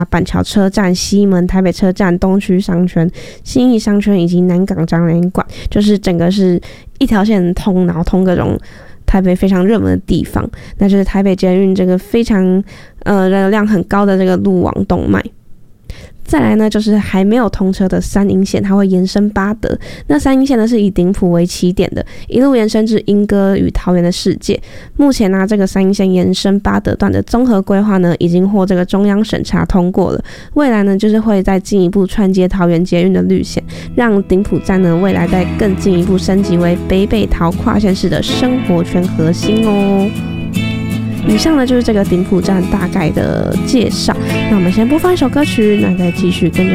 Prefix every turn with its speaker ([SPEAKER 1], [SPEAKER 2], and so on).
[SPEAKER 1] 板桥车站、西门、台北车站、东区商圈、信义商圈以及南港展览馆，就是整个是一条线通，然后通各种台北非常热门的地方。那就是台北捷运这个非常人流量很高的这个路网动脉。再来呢，就是还没有通车的三鶯线，它会延伸八德。那三鶯线呢是以顶埔为起点的，一路延伸至莺歌与桃园的世界。目前呢，这个三鶯线延伸八德段的综合规划呢，已经获这个中央审查通过了。未来呢，就是会再进一步串接桃园捷运的绿线，让顶埔站呢未来再更进一步升级为北北桃跨县市的生活圈核心哦。以上呢就是这个顶埔站大概的介绍，那我们先播放一首歌曲，那再继续跟着